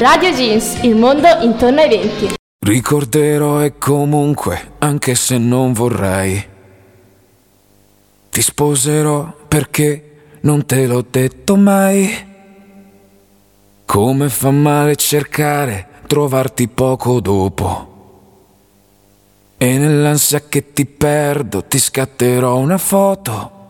Radio Jeans, il mondo intorno ai 20. Ricorderò e comunque, anche se non vorrei, ti sposerò perché non te l'ho detto mai. Come fa male cercare, trovarti poco dopo. E nell'ansia che ti perdo ti scatterò una foto